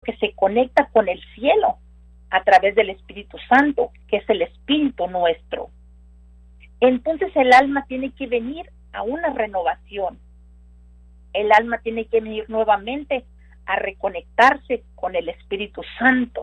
que se conecta con el cielo a través del Espíritu Santo, que es el Espíritu nuestro. Entonces el alma tiene que venir a una renovación. El alma tiene que venir nuevamente a reconectarse con el Espíritu Santo.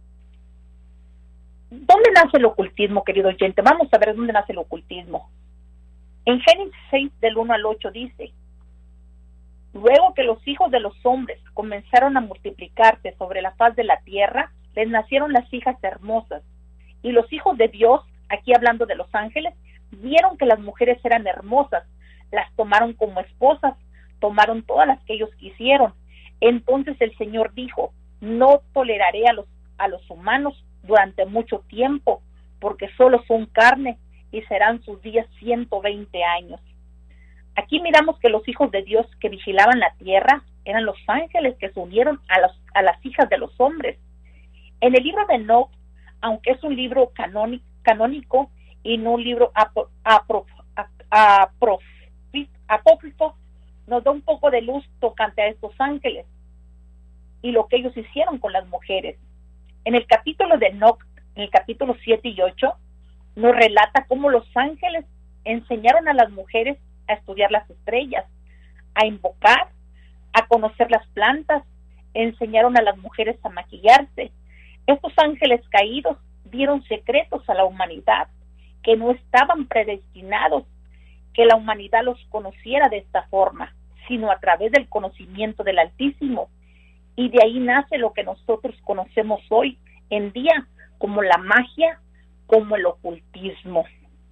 ¿Dónde nace el ocultismo, querido oyente? Vamos a ver dónde nace el ocultismo. En Génesis 6, del 1 al 8 dice: luego que los hijos de los hombres comenzaron a multiplicarse sobre la faz de la tierra, les nacieron las hijas hermosas. Y los hijos de Dios, aquí hablando de los ángeles, vieron que las mujeres eran hermosas, las tomaron como esposas, tomaron todas las que ellos quisieron. Entonces el Señor dijo: no toleraré a los humanos durante mucho tiempo, porque solo son carne y serán sus días 120 años. Aquí miramos que los hijos de Dios que vigilaban la tierra eran los ángeles que se unieron a las hijas de los hombres. En el libro de Enoc, aunque es un libro canónico y no un libro apócrifo, nos da un poco de luz tocante a estos ángeles y lo que ellos hicieron con las mujeres. En el capítulo de Enoc, en el capítulo 7 y 8, nos relata cómo los ángeles enseñaron a las mujeres a estudiar las estrellas, a invocar, a conocer las plantas, enseñaron a las mujeres a maquillarse. Estos ángeles caídos dieron secretos a la humanidad que no estaban predestinados que la humanidad los conociera de esta forma, sino a través del conocimiento del Altísimo. Y de ahí nace lo que nosotros conocemos hoy en día como la magia, como el ocultismo.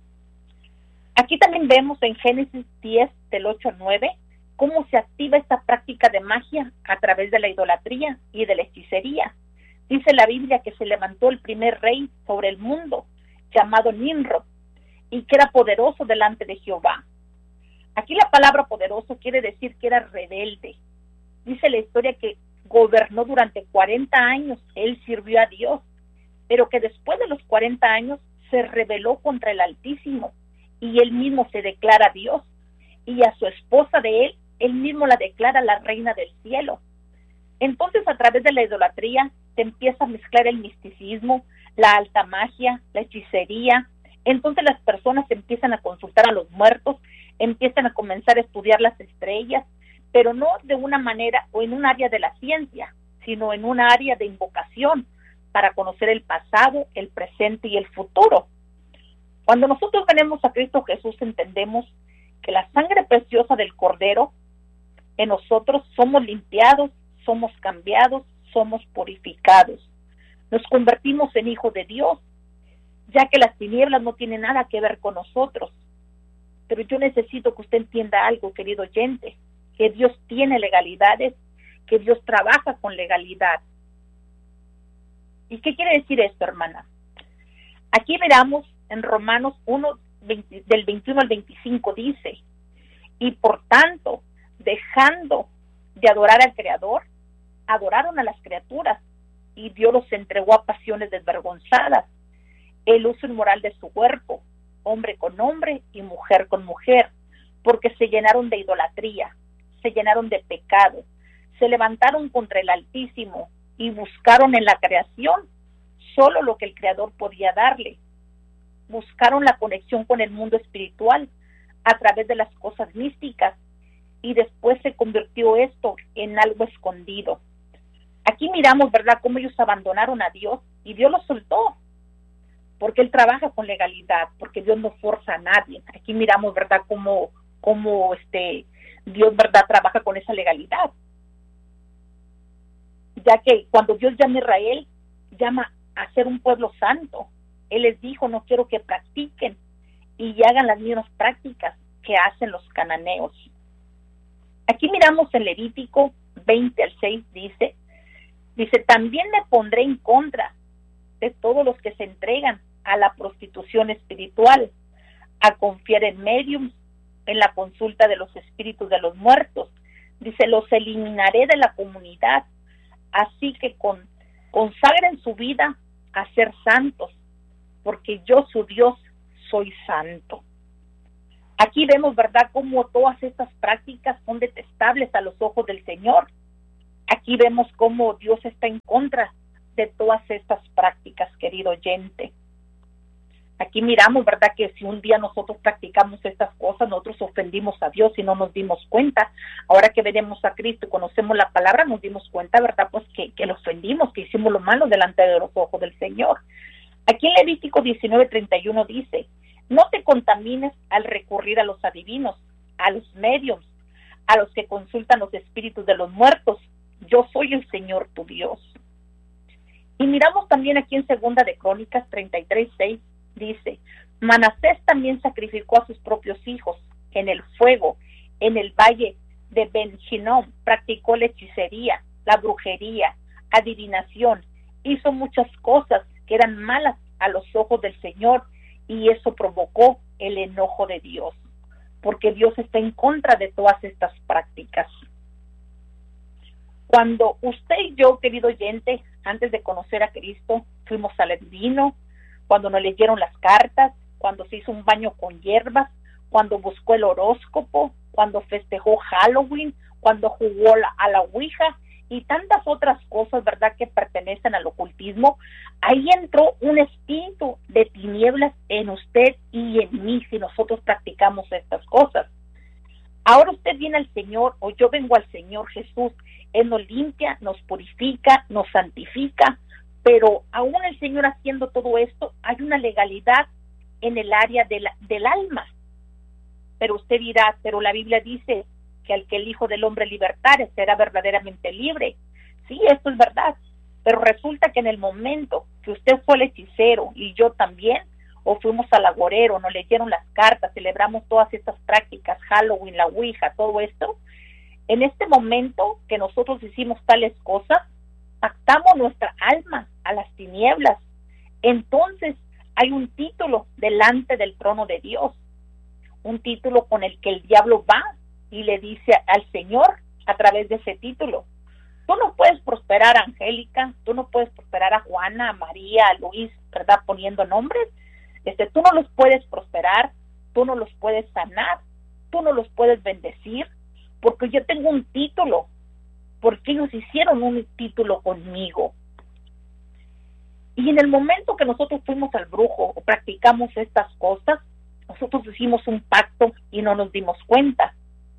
Aquí también vemos en Génesis 10, del 8 al 9, cómo se activa esta práctica de magia a través de la idolatría y de la hechicería. Dice la Biblia que se levantó el primer rey sobre el mundo, llamado Nimrod, y que era poderoso delante de Jehová. Aquí la palabra poderoso quiere decir que era rebelde. Dice la historia que gobernó durante 40 años, él sirvió a Dios, pero que después de los 40 años se rebeló contra el Altísimo, y él mismo se declara Dios, y a su esposa de él mismo la declara la reina del cielo. Entonces, a través de la idolatría, se empieza a mezclar el misticismo, la alta magia, la hechicería. Entonces las personas empiezan a consultar a los muertos, empiezan a comenzar a estudiar las estrellas, pero no de una manera o en un área de la ciencia, sino en un área de invocación para conocer el pasado, el presente y el futuro. Cuando nosotros venimos a Cristo Jesús, entendemos que la sangre preciosa del Cordero, en nosotros somos limpiados, somos cambiados, somos purificados. Nos convertimos en hijos de Dios, ya que las tinieblas no tienen nada que ver con nosotros. Pero yo necesito que usted entienda algo, querido oyente, que Dios tiene legalidades, que Dios trabaja con legalidad. ¿Y qué quiere decir esto, hermana? Aquí miramos en Romanos 1, del 21 al 25, dice: y por tanto, dejando de adorar al Creador, adoraron a las criaturas, y Dios los entregó a pasiones desvergonzadas, el uso inmoral de su cuerpo, hombre con hombre y mujer con mujer, porque se llenaron de idolatría, se llenaron de pecado, se levantaron contra el Altísimo y buscaron en la creación solo lo que el Creador podía darle. Buscaron la conexión con el mundo espiritual a través de las cosas místicas, y después se convirtió esto en algo escondido. Aquí miramos, ¿verdad?, cómo ellos abandonaron a Dios y Dios los soltó, porque Él trabaja con legalidad, porque Dios no forza a nadie. Aquí miramos, ¿verdad?, cómo Dios, ¿verdad?, trabaja con esa legalidad. Ya que cuando Dios llama a Israel, llama a ser un pueblo santo. Él les dijo: no quiero que practiquen y hagan las mismas prácticas que hacen los cananeos. Aquí miramos en Levítico 20 al 6, dice, también me pondré en contra de todos los que se entregan a la prostitución espiritual, a confiar en médiums, en la consulta de los espíritus de los muertos. Dice: los eliminaré de la comunidad, así que consagren su vida a ser santos, porque yo, su Dios, soy santo. Aquí vemos, ¿verdad?, cómo todas estas prácticas son detestables a los ojos del Señor. Aquí vemos cómo Dios está en contra de todas estas prácticas, querido oyente. Aquí miramos, ¿verdad?, que si un día nosotros practicamos estas cosas, nosotros ofendimos a Dios y no nos dimos cuenta. Ahora que veremos a Cristo y conocemos la palabra, nos dimos cuenta, ¿verdad?, pues que lo ofendimos, que hicimos lo malo delante de los ojos del Señor. Aquí en Levítico 19:31 dice: no te contamines al recurrir a los adivinos, a los mediums, a los que consultan los espíritus de los muertos. Yo soy el Señor tu Dios. Y miramos también aquí en Segunda de Crónicas 33:6, dice: Manasés también sacrificó a sus propios hijos en el fuego, en el valle de Ben Hinnom, practicó la hechicería, la brujería, adivinación, hizo muchas cosas que eran malas a los ojos del Señor, y eso provocó el enojo de Dios, porque Dios está en contra de todas estas prácticas. Cuando usted y yo, querido oyente, antes de conocer a Cristo, fuimos al adivino, cuando nos leyeron las cartas, cuando se hizo un baño con hierbas, cuando buscó el horóscopo, cuando festejó Halloween, cuando jugó a la Ouija y tantas otras cosas, ¿verdad?, que pertenecen al ocultismo, ahí entró un espíritu de tinieblas en usted y en mí si nosotros practicamos estas cosas. Ahora usted viene al Señor, o yo vengo al Señor Jesús. Él nos limpia, nos purifica, nos santifica, pero aún el Señor haciendo todo esto, hay una legalidad en el área del alma. Pero usted dirá, pero la Biblia dice que al que el Hijo del Hombre libertare será verdaderamente libre. Sí, esto es verdad, pero resulta que en el momento que usted fue el hechicero y yo también, o fuimos al agorero, nos leyeron las cartas, celebramos todas estas prácticas, Halloween, la Ouija, todo esto, en este momento que nosotros hicimos tales cosas, pactamos nuestra alma a las tinieblas. Entonces hay un título delante del trono de Dios, un título con el que el diablo va y le dice al Señor a través de ese título: tú no puedes prosperar a Angélica, tú no puedes prosperar a Juana, a María, a Luis, ¿verdad?, poniendo nombres. Tú no los puedes prosperar, tú no los puedes sanar, tú no los puedes bendecir, porque yo tengo un título, porque ellos hicieron un título conmigo. Y en el momento que nosotros fuimos al brujo o practicamos estas cosas, nosotros hicimos un pacto y no nos dimos cuenta.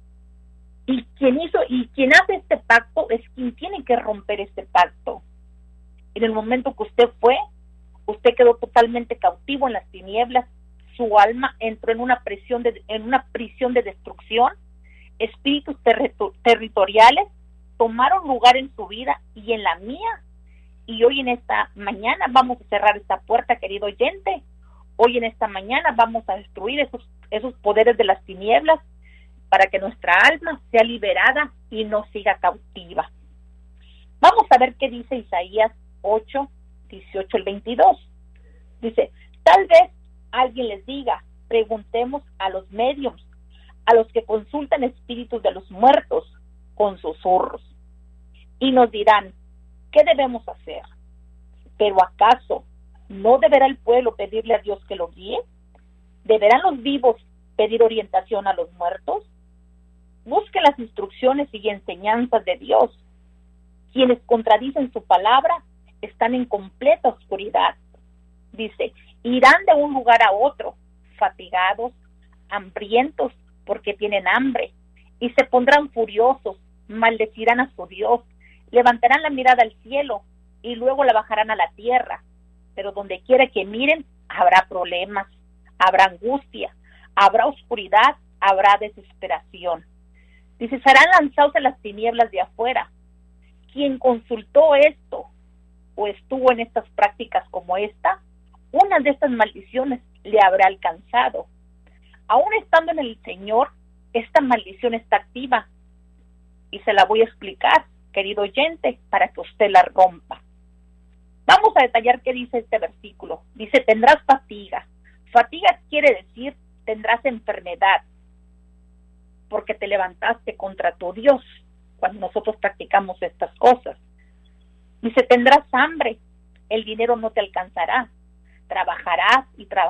Y quien hace este pacto es quien tiene que romper este pacto. En el momento que usted fue, usted quedó totalmente cautivo en las tinieblas, su alma entró en una prisión de destrucción, espíritus territoriales tomaron lugar en su vida y en la mía. Y hoy en esta mañana vamos a cerrar esta puerta, querido oyente. Hoy en esta mañana vamos a destruir esos poderes de las tinieblas para que nuestra alma sea liberada y no siga cautiva. Vamos a ver qué dice Isaías 8, 18 al 22. Dice: tal vez alguien les diga, preguntemos a los médiums, a los que consultan espíritus de los muertos con susurros, y nos dirán, ¿qué debemos hacer? Pero ¿acaso no deberá el pueblo pedirle a Dios que lo guíe? ¿Deberán los vivos pedir orientación a los muertos? Busquen las instrucciones y enseñanzas de Dios. Quienes contradicen su palabra están en completa oscuridad. Dice: irán de un lugar a otro, fatigados, hambrientos, porque tienen hambre, y se pondrán furiosos, maldecirán a su Dios, levantarán la mirada al cielo, y luego la bajarán a la tierra. Pero donde quiera que miren, habrá problemas, habrá angustia, habrá oscuridad, habrá desesperación. Dice: serán lanzados en las tinieblas de afuera. Quien consultó esto o estuvo en estas prácticas como esta, una de estas maldiciones le habrá alcanzado. Aún estando en el Señor, esta maldición está activa. Y se la voy a explicar, querido oyente, para que usted la rompa. Vamos a detallar qué dice este versículo. Dice: tendrás fatiga. Fatiga quiere decir tendrás enfermedad, porque te levantaste contra tu Dios cuando nosotros practicamos estas cosas. Dice: tendrás hambre, el dinero no te alcanzará, trabajarás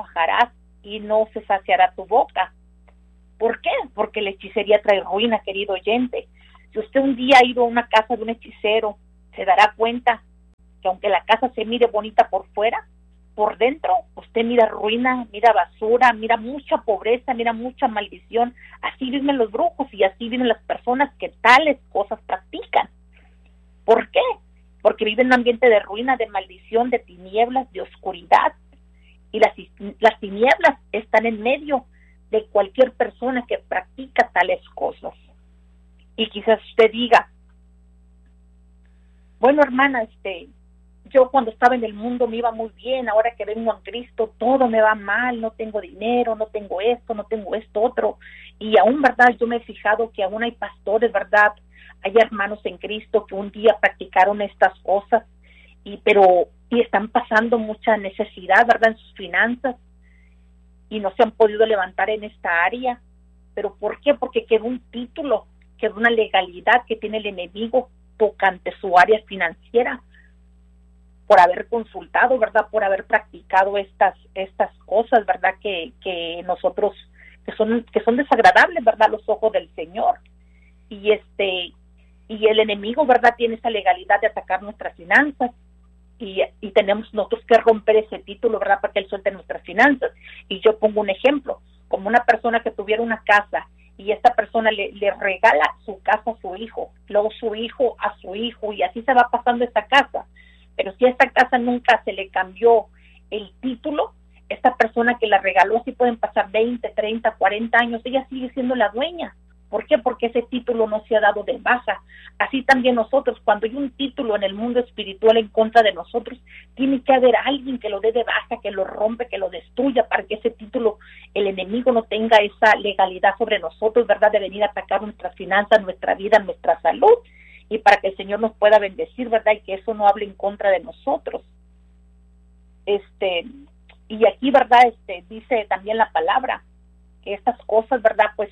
y no se saciará tu boca. ¿Por qué? Porque la hechicería trae ruina, querido oyente. Si usted un día ha ido a una casa de un hechicero, se dará cuenta que aunque la casa se mire bonita por fuera, por dentro usted mira ruina, mira basura, mira mucha pobreza, mira mucha maldición. Así viven los brujos y así viven las personas que tales cosas practican. ¿Por qué? Porque viven en un ambiente de ruina, de maldición, de tinieblas, de oscuridad. Y las tinieblas están en medio de cualquier persona que practica tales cosas. Y quizás usted diga, bueno, hermana, yo cuando estaba en el mundo me iba muy bien, ahora que vengo a Cristo todo me va mal, no tengo dinero, no tengo esto otro. Y aún, ¿verdad? Yo me he fijado que aún hay pastores, ¿verdad? Hay hermanos en Cristo que un día practicaron estas cosas, y están pasando mucha necesidad, ¿verdad? En sus finanzas, y no se han podido levantar en esta área. ¿Pero por qué? Porque quedó un título, quedó una legalidad que tiene el enemigo tocante su área financiera, por haber consultado, ¿verdad? Por haber practicado estas cosas, ¿verdad? Que nosotros, que son desagradables, ¿verdad? A los ojos del Señor. Y el enemigo, ¿verdad? Tiene esa legalidad de atacar nuestras finanzas, y tenemos nosotros que romper ese título, ¿verdad? Para que él suelte nuestras finanzas. Y yo pongo un ejemplo, como una persona que tuviera una casa, y esta persona le regala su casa a su hijo, luego su hijo a su hijo, y así se va pasando esta casa. Pero si a esta casa nunca se le cambió el título, esta persona que la regaló, así pueden pasar 20, 30, 40 años, ella sigue siendo la dueña. ¿Por qué? Porque ese título no se ha dado de baja. Así también nosotros, cuando hay un título en el mundo espiritual en contra de nosotros, tiene que haber alguien que lo dé de baja, que lo rompe, que lo destruya, para que ese título, el enemigo no tenga esa legalidad sobre nosotros, ¿verdad? De venir a atacar nuestras finanzas, nuestra vida, nuestra salud, y para que el Señor nos pueda bendecir, ¿verdad? Y que eso no hable en contra de nosotros. Y aquí, ¿verdad? Dice también la palabra que estas cosas, ¿verdad? Pues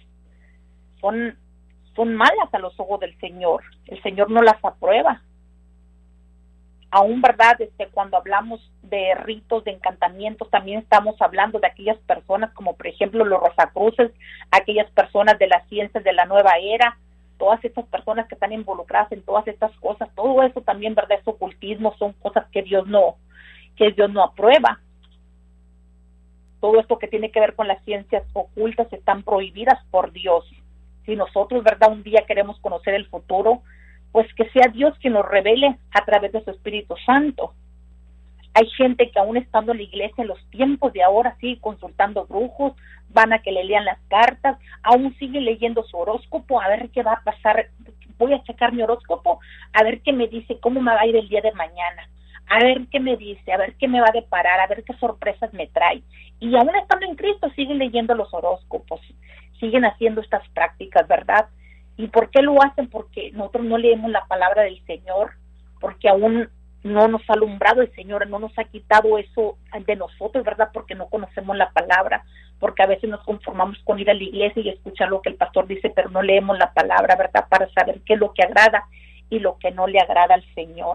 son malas a los ojos del Señor. El Señor no las aprueba. Aún, ¿verdad? Cuando hablamos de ritos, de encantamientos, también estamos hablando de aquellas personas como, por ejemplo, los Rosacruces, aquellas personas de las ciencias de la nueva era, todas estas personas que están involucradas en todas estas cosas, todo eso también, ¿verdad? Es ocultismo, son cosas que Dios no aprueba. Todo esto que tiene que ver con las ciencias ocultas están prohibidas por Dios. Si nosotros, ¿verdad?, un día queremos conocer el futuro, pues que sea Dios quien nos revele a través de su Espíritu Santo. Hay gente que aún estando en la iglesia en los tiempos de ahora sigue consultando brujos, van a que le lean las cartas, aún sigue leyendo su horóscopo, a ver qué va a pasar, voy a checar mi horóscopo, a ver qué me dice, cómo me va a ir el día de mañana, a ver qué me dice, a ver qué me va a deparar, a ver qué sorpresas me trae. Y aún estando en Cristo siguen leyendo los horóscopos, siguen haciendo estas prácticas, ¿verdad? ¿Y por qué lo hacen? Porque nosotros no leemos la palabra del Señor, porque aún no nos ha alumbrado el Señor, no nos ha quitado eso de nosotros, ¿verdad? Porque no conocemos la palabra, porque a veces nos conformamos con ir a la iglesia y escuchar lo que el pastor dice, pero no leemos la palabra, ¿verdad? Para saber qué es lo que agrada y lo que no le agrada al Señor.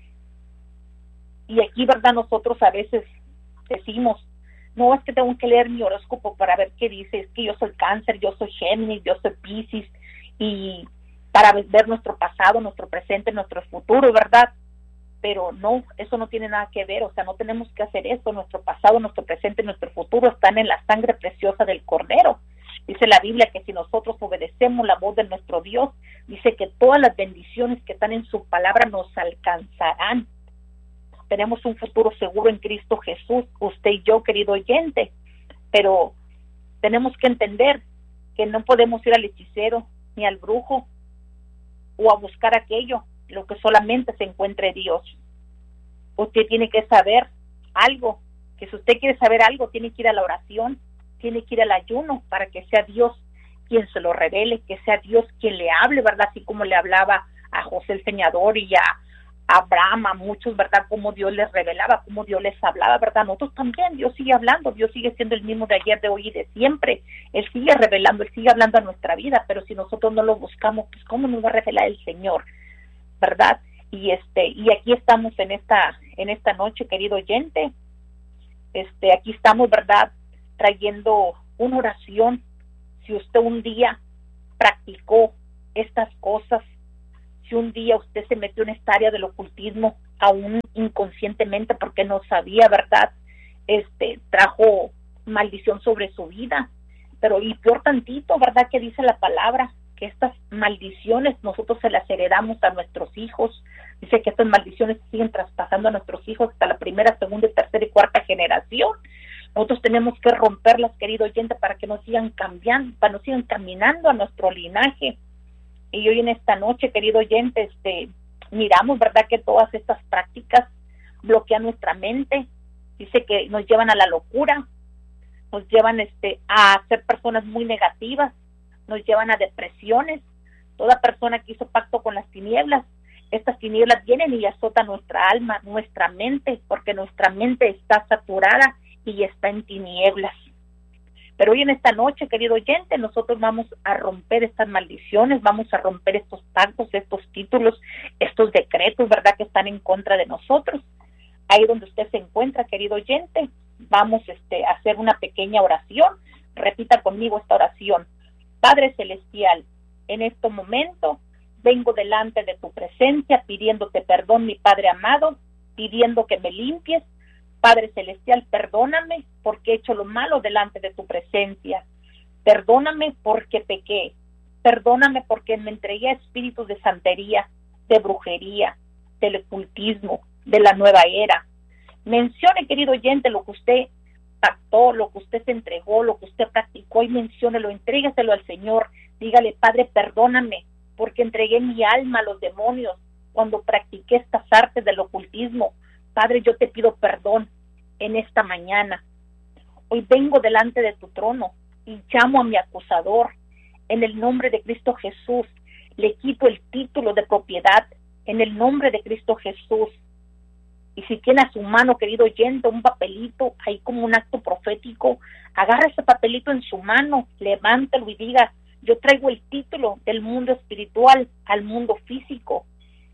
Y aquí, ¿verdad? Nosotros a veces decimos, no, es que tengo que leer mi horóscopo para ver qué dice, es que yo soy Cáncer, yo soy Géminis, yo soy Piscis, y para ver nuestro pasado, nuestro presente, nuestro futuro, ¿verdad? Pero no, eso no tiene nada que ver, o sea, no tenemos que hacer eso. Nuestro pasado, nuestro presente, nuestro futuro están en la sangre preciosa del Cordero. Dice la Biblia que si nosotros obedecemos la voz de nuestro Dios, dice que todas las bendiciones que están en su palabra nos alcanzarán. Tenemos un futuro seguro en Cristo Jesús, usted y yo, querido oyente, pero tenemos que entender que no podemos ir al hechicero ni al brujo o a buscar aquello, lo que solamente se encuentre Dios. Usted tiene que saber algo, que si usted quiere saber algo, tiene que ir a la oración, tiene que ir al ayuno, para que sea Dios quien se lo revele, que sea Dios quien le hable, ¿verdad? Así como le hablaba a José el Señador y a Abraham, a muchos, ¿verdad? Cómo Dios les revelaba, cómo Dios les hablaba, ¿verdad? Nosotros también, Dios sigue hablando, Dios sigue siendo el mismo de ayer, de hoy y de siempre. Él sigue revelando, Él sigue hablando a nuestra vida, pero si nosotros no lo buscamos, pues ¿cómo nos va a revelar el Señor? ¿Verdad? Y aquí estamos en esta noche, querido oyente. Aquí estamos, ¿verdad?, trayendo una oración. Si usted un día practicó estas cosas, si un día usted se metió en esta área del ocultismo, aún inconscientemente, porque no sabía, ¿verdad? Trajo maldición sobre su vida. Pero y peor tantito, ¿verdad? Que dice la palabra, que estas maldiciones nosotros se las heredamos a nuestros hijos. Dice que estas maldiciones siguen traspasando a nuestros hijos hasta la primera, segunda, tercera y cuarta generación. Nosotros tenemos que romperlas, querido oyente, para que no sigan cambiando, para no sigan caminando a nuestro linaje. Y hoy en esta noche, querido oyente, miramos, ¿verdad?, que todas estas prácticas bloquean nuestra mente. Dice que nos llevan a la locura, nos llevan a ser personas muy negativas, nos llevan a depresiones. Toda persona que hizo pacto con las tinieblas, estas tinieblas vienen y azotan nuestra alma, nuestra mente, porque nuestra mente está saturada y está en tinieblas. Pero hoy en esta noche, querido oyente, nosotros vamos a romper estas maldiciones, vamos a romper estos pactos, estos títulos, estos decretos, ¿verdad?, que están en contra de nosotros. Ahí donde usted se encuentra, querido oyente, vamos a hacer una pequeña oración. Repita conmigo esta oración. Padre Celestial, en este momento vengo delante de tu presencia pidiéndote perdón, mi Padre amado, pidiendo que me limpies. Padre Celestial, perdóname porque he hecho lo malo delante de tu presencia. Perdóname porque pequé. Perdóname porque me entregué a espíritus de santería, de brujería, del ocultismo, de la nueva era. Mencione, querido oyente, lo que usted pactó, lo que usted se entregó, lo que usted practicó, y menciónelo, entrégueselo al Señor. Dígale, Padre, perdóname porque entregué mi alma a los demonios cuando practiqué estas artes del ocultismo. Padre, yo te pido perdón en esta mañana. Hoy vengo delante de tu trono y llamo a mi acusador. En el nombre de Cristo Jesús, le quito el título de propiedad. En el nombre de Cristo Jesús. Y si tiene a su mano, querido oyente, un papelito, ahí como un acto profético, agarra ese papelito en su mano, levántalo y diga, yo traigo el título del mundo espiritual al mundo físico.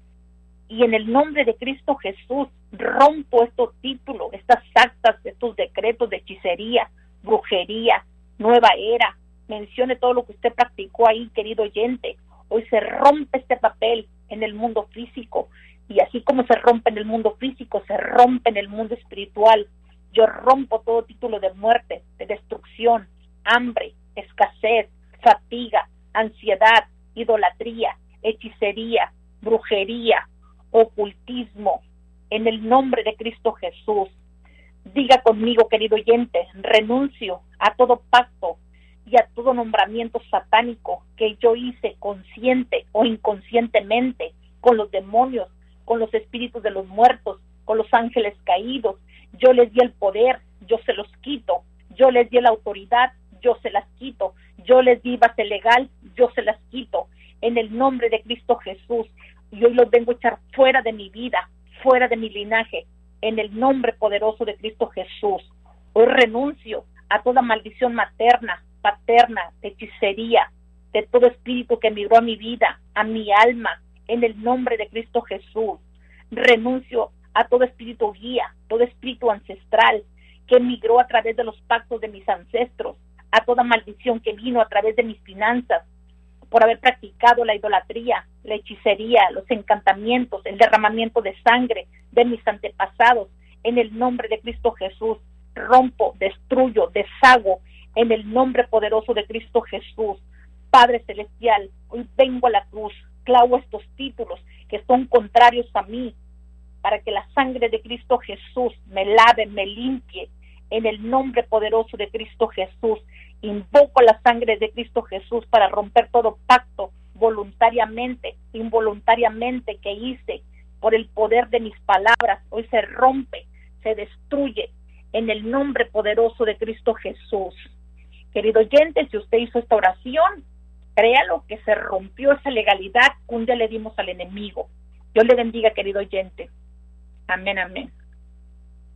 Y en el nombre de Cristo Jesús, rompo estos títulos, estas actas, estos decretos de hechicería, brujería, nueva era. Mencione todo lo que usted practicó ahí, querido oyente. Hoy se rompe este papel en el mundo físico. Y así como se rompe en el mundo físico, se rompe en el mundo espiritual. Yo rompo todo título de muerte, de destrucción, hambre, escasez, fatiga, ansiedad, idolatría, hechicería, brujería, ocultismo, en el nombre de Cristo Jesús. Diga conmigo, querido oyente, renuncio a todo pacto y a todo nombramiento satánico que yo hice consciente o inconscientemente con los demonios, con los espíritus de los muertos, con los ángeles caídos. Yo les di el poder, yo se los quito. Yo les di la autoridad, yo se las quito. Yo les di base legal, yo se las quito. En el nombre de Cristo Jesús. Y hoy los vengo a echar fuera de mi vida, fuera de mi linaje, en el nombre poderoso de Cristo Jesús. Hoy renuncio a toda maldición materna, paterna, de hechicería, de todo espíritu que migró a mi vida, a mi alma, en el nombre de Cristo Jesús. Renuncio a todo espíritu guía, todo espíritu ancestral que migró a través de los pactos de mis ancestros, a toda maldición que vino a través de mis finanzas, por haber practicado la idolatría, la hechicería, los encantamientos, el derramamiento de sangre de mis antepasados. En el nombre de Cristo Jesús, rompo, destruyo, deshago, en el nombre poderoso de Cristo Jesús. Padre Celestial, hoy vengo a la cruz, clavo estos títulos que son contrarios a mí, para que la sangre de Cristo Jesús me lave, me limpie, en el nombre poderoso de Cristo Jesús. Invoco la sangre de Cristo Jesús para romper todo pacto voluntariamente, involuntariamente que hice por el poder de mis palabras. Hoy se rompe, se destruye en el nombre poderoso de Cristo Jesús. Querido oyente, si usted hizo esta oración, créalo que se rompió esa legalidad que un día le dimos al enemigo. Dios le bendiga, querido oyente. Amén, amén.